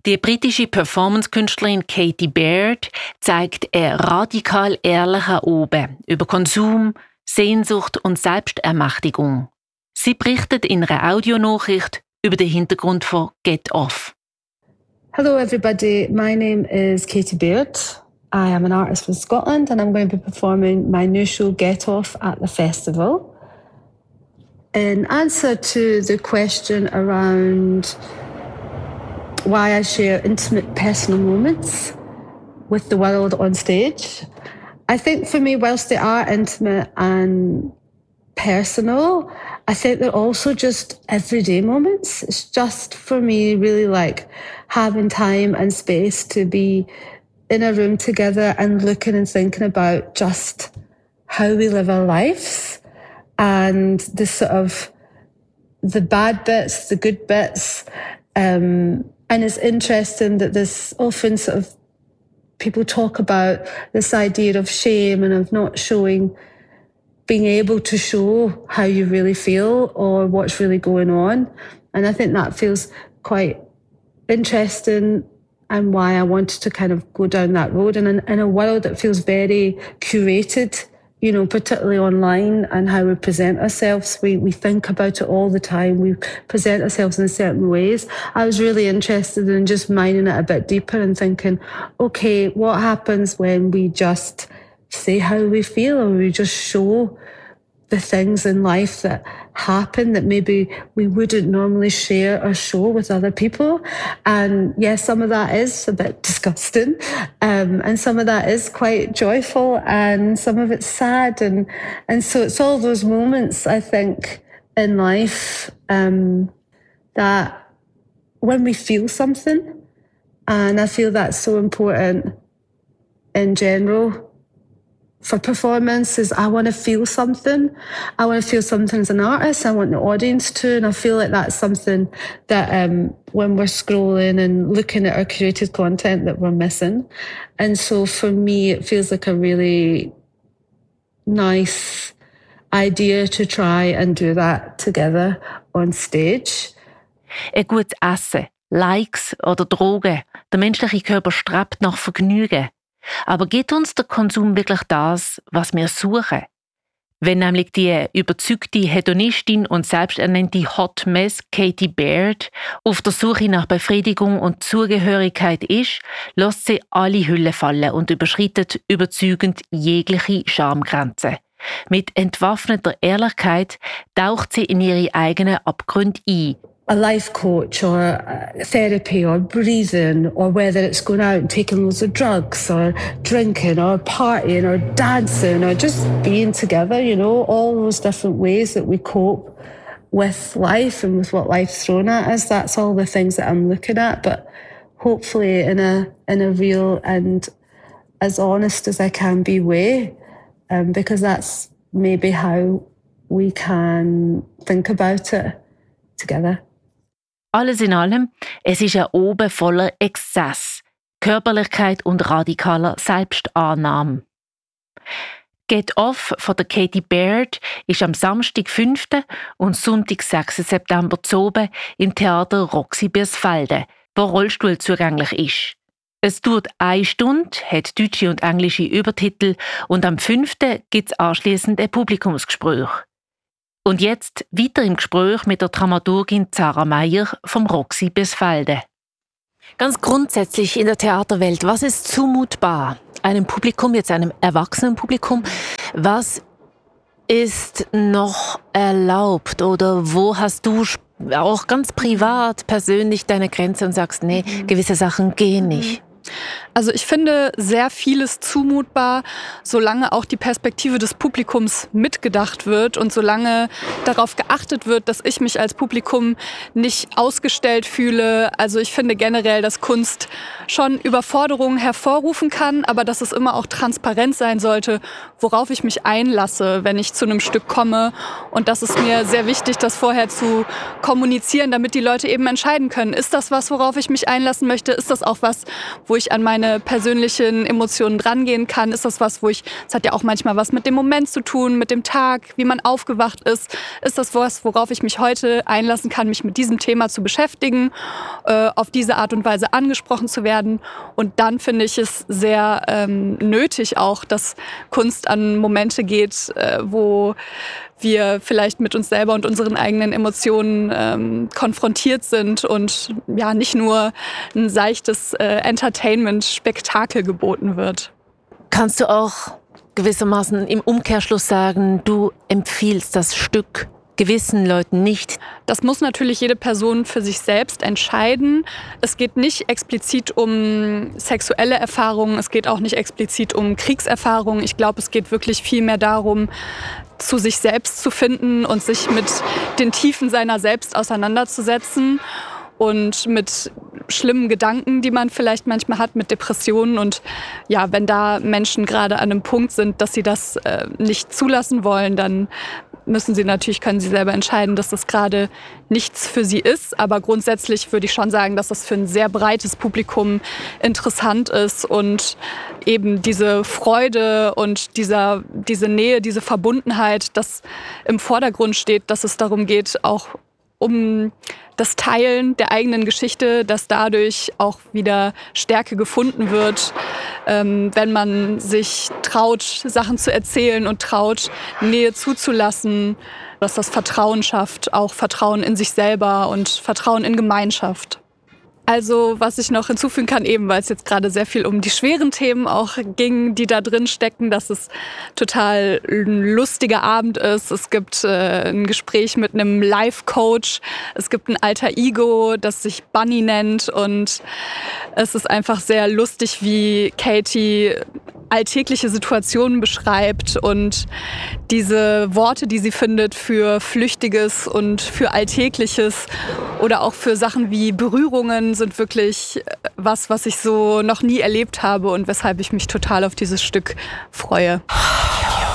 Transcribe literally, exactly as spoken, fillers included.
Die britische Performance-Künstlerin Katie Baird zeigt einen radikal ehrlichen Oben über Konsum, Sehnsucht und Selbstermächtigung. Sie berichtet in einer Audionachricht über den Hintergrund von Get Off. Hello everybody, my name is Katie Baird. I am an artist from Scotland and I'm going to be performing my new show Get Off at the festival. In answer to the question around why I share intimate personal moments with the world on stage, I think for me, whilst they are intimate and personal, I think they're also just everyday moments. It's just for me really like having time and space to be in a room together and looking and thinking about just how we live our lives and the sort of the bad bits, the good bits. Um, and it's interesting that this often sort of people talk about this idea of shame and of not showing, being able to show how you really feel or what's really going on. And I think that feels quite interesting and why I wanted to kind of go down that road. And in, in a world that feels very curated, you know, particularly online and how we present ourselves, we, we think about it all the time. We present ourselves in certain ways. I was really interested in just mining it a bit deeper and thinking, okay, what happens when we just say how we feel or we just show the things in life that happen that maybe we wouldn't normally share or show with other people. And yes, some of that is a bit disgusting, um, and some of that is quite joyful, and some of it's sad. And, and so it's all those moments, I think, in life um, that when we feel something, and I feel that's so important in general, for performances, I want to feel something. I want to feel something as an artist. I want the audience to, and I feel like that's something that um, when we're scrolling and looking at our curated content that we're missing. And so for me, it feels like a really nice idea to try and do that together on stage. Ein gutes Essen, Likes oder Drogen. Der menschliche Körper strebt nach Vergnügen. Aber gibt uns der Konsum wirklich das, was wir suchen? Wenn nämlich die überzeugte Hedonistin und selbsternannte Hot Mess Katie Baird auf der Suche nach Befriedigung und Zugehörigkeit ist, lässt sie alle Hüllen fallen und überschreitet überzeugend jegliche Schamgrenzen. Mit entwaffneter Ehrlichkeit taucht sie in ihre eigenen Abgründe ein. A life coach or therapy or breathing, or whether it's going out and taking loads of drugs or drinking or partying or dancing or just being together, you know, all those different ways that we cope with life and with what life's thrown at us. That's all the things that I'm looking at, but hopefully in a in a real and as honest as I can be way, um, because that's maybe how we can think about it together. Alles in allem, es ist ein Oben voller Exzess, Körperlichkeit und radikaler Selbstannahme. Get Off von der Katie Baird ist am Samstag, fünften und Sonntag, sechsten September zu oben im Theater Roxy Birsfelde, wo Rollstuhl zugänglich ist. Es dauert eine Stunde, hat deutsche und englische Übertitel und am fünften gibt es anschliessend ein Publikumsgespräch. Und jetzt weiter im Gespräch mit der Dramaturgin Zara Meyer vom Roxy Birsfelde. Ganz grundsätzlich in der Theaterwelt, was ist zumutbar einem Publikum, jetzt einem erwachsenen Publikum? Was ist noch erlaubt oder wo hast du auch ganz privat, persönlich deine Grenze und sagst, nee, gewisse Sachen gehen nicht? Also ich finde sehr vieles zumutbar, solange auch die Perspektive des Publikums mitgedacht wird und solange darauf geachtet wird, dass ich mich als Publikum nicht ausgestellt fühle. Also ich finde generell, dass Kunst schon Überforderungen hervorrufen kann, aber dass es immer auch transparent sein sollte, worauf ich mich einlasse, wenn ich zu einem Stück komme. Und das ist mir sehr wichtig, das vorher zu kommunizieren, damit die Leute eben entscheiden können, ist das was, worauf ich mich einlassen möchte? Ist das auch was, wo wo ich an meine persönlichen Emotionen drangehen kann? Ist das was, wo ich, es hat ja auch manchmal was mit dem Moment zu tun, mit dem Tag, wie man aufgewacht ist. Ist das was, worauf ich mich heute einlassen kann, mich mit diesem Thema zu beschäftigen, äh, auf diese Art und Weise angesprochen zu werden? Und dann finde ich es sehr ähm, nötig auch, dass Kunst an Momente geht, äh, wo wir vielleicht mit uns selber und unseren eigenen Emotionen ähm, konfrontiert sind und ja nicht nur ein seichtes äh, Entertainment-Spektakel geboten wird. Kannst du auch gewissermaßen im Umkehrschluss sagen, du empfiehlst das Stück gewissen Leuten nicht? Das muss natürlich jede Person für sich selbst entscheiden. Es geht nicht explizit um sexuelle Erfahrungen, es geht auch nicht explizit um Kriegserfahrungen. Ich glaube, es geht wirklich viel mehr darum, zu sich selbst zu finden und sich mit den Tiefen seiner selbst auseinanderzusetzen und mit schlimmen Gedanken, die man vielleicht manchmal hat, mit Depressionen. Und ja, wenn da Menschen gerade an einem Punkt sind, dass sie das äh, nicht zulassen wollen, dann müssen sie natürlich, können sie selber entscheiden, dass das gerade nichts für sie ist. Aber grundsätzlich würde ich schon sagen, dass das für ein sehr breites Publikum interessant ist und eben diese Freude und dieser, diese Nähe, diese Verbundenheit, das im Vordergrund steht, dass es darum geht, auch um das Teilen der eigenen Geschichte, dass dadurch auch wieder Stärke gefunden wird, ähm, wenn man sich traut, Sachen zu erzählen und traut, Nähe zuzulassen, dass das Vertrauen schafft, auch Vertrauen in sich selber und Vertrauen in Gemeinschaft. Also was ich noch hinzufügen kann, eben weil es jetzt gerade sehr viel um die schweren Themen auch ging, die da drin stecken, dass es total ein lustiger Abend ist. Es gibt äh, ein Gespräch mit einem Life-Coach, es gibt ein Alter Ego, das sich Bunny nennt und es ist einfach sehr lustig, wie Katie alltägliche Situationen beschreibt und diese Worte, die sie findet für Flüchtiges und für Alltägliches oder auch für Sachen wie Berührungen, sind wirklich was, was ich so noch nie erlebt habe und weshalb ich mich total auf dieses Stück freue.